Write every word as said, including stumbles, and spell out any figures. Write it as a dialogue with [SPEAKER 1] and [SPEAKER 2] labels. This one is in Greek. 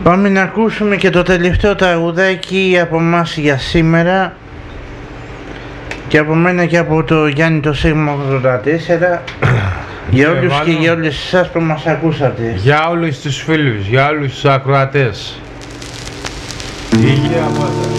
[SPEAKER 1] Πάμε να ακούσουμε και το τελευταίο τραγουδάκι από μας για σήμερα και από μένα και από το Γιάννη το Σίγμα ογδόντα τέσσερα για όλους και για όλες εσάς που μας ακούσατε.
[SPEAKER 2] Για όλους τους φίλους, για όλους τους ακροατές. Υγεία πάντα.